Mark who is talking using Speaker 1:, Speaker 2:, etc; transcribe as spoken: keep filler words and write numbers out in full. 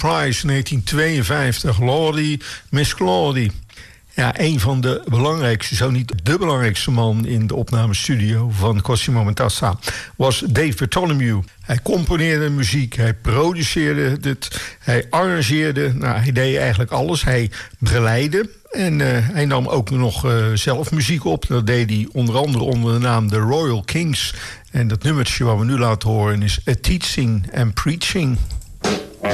Speaker 1: Prize negentien tweeënvijftig. Lordy, Miss Claudie. Ja, een van de belangrijkste, zo niet de belangrijkste man in de opnamestudio van Cosimo Matassa was Dave Bartholomew. Hij componeerde muziek, hij produceerde het, hij arrangeerde, nou, hij deed eigenlijk alles. Hij begeleidde en uh, hij nam ook nog uh, zelf muziek op. Dat deed hij onder andere onder de naam The Royal Kings. En dat nummertje wat we nu laten horen is A Teaching and Preaching.